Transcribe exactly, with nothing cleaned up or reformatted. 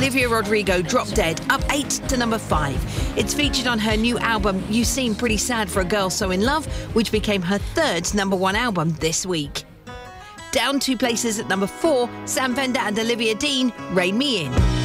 Olivia Rodrigo, Drop Dead, up eight to number five. It's featured on her new album, You Seem Pretty Sad for a Girl So In Love, which became her third number one album this week. Down two places at number four, Sam Fender and Olivia Dean, Rein Me In.